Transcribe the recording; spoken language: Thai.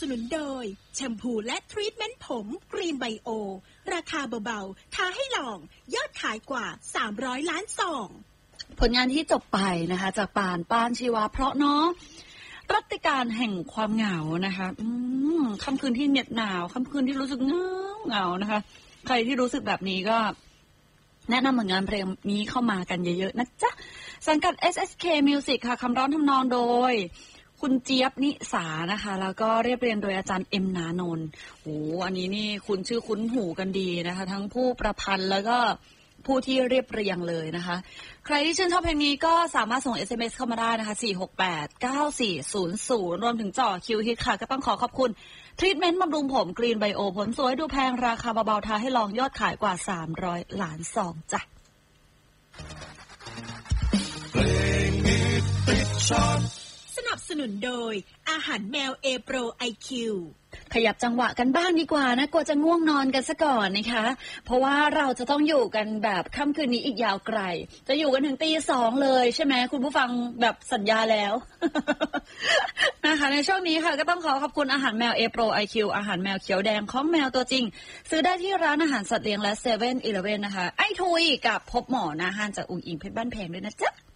นุนโดยแชมพูและทรีทเมนต์ผมกรีนไบโอราคาเบาๆท้าให้ลองยอดขายกว่า300 ล้านซองผลงานที่จบไปนะคะจากป้านชีวาเพราะเนาะรัติการแห่งความเหงานะคะค่ำคืนที่เหน็บหนาวค่ำคืนที่รู้สึกเหงานะคะใครที่รู้สึกแบบนี้ก็แนะนำผลงานเพลงนี้เข้ามากันเยอะๆนะจ๊ะสังกัด SSK Music ค่ะคำร้องทำนองโดยคุณเจี๊ยบนิสานะคะแล้วก็เรียบเรียงโดยอาจารย์เอ็มนานนท์โอ้อันนี้นี่คุณชื่อคุ้นหูกันดีนะคะทั้งผู้ประพันธ์แล้วก็ผู้ที่เรียบเรียงเลยนะคะใครที่ชื่นชอบเพลงนี้ก็สามารถส่ง SMS เข้ามาได้นะคะ4689400รวมถึงจ่อคิวฮิตค่ะก็ต้องขอบคุณทรีทเมนต์บำรุงผมกรีนไบโอผลสวยดูแพงราคาเบาๆท้าให้ลองยอดขายกว่า300 ล้านซองจ้ะสนับสนุนโดยอาหารแมว A Pro IQ ขยับจังหวะกันบ้างดีกว่านะกลัวจะง่วงนอนกันซะก่อนนะคะเพราะว่าเราจะต้องอยู่กันแบบค่ำคืนนี้อีกยาวไกลจะอยู่กันถึงตี 2เลยใช่ไหมคุณผู้ฟังแบบสัญญาแล้ว นะคะในช่วงนี้ค่ะก็ต้องขอบคุณอาหารแมว A Pro IQ อาหารแมวเขียวแดงของแมวตัวจริงซื้อได้ที่ร้านอาหารสัตว์เลี้ยงและ7-Eleven นะคะไอทุยกับพบหมอนะฮานจากอุ๋งอิงเพชรบ้านแพงด้วยนะจ๊ะ